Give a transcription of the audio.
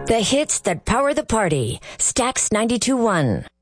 The hits that power the party. Stax 92.1.